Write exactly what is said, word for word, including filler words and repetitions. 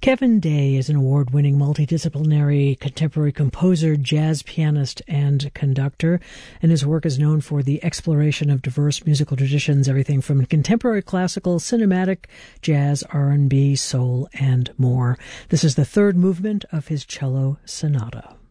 Kevin Day is an award-winning multidisciplinary contemporary composer, jazz pianist, and conductor, and his work is known for the exploration of diverse musical traditions, everything from contemporary classical, cinematic, jazz, R and B, soul, and more. This is the third movement of his cello sonata.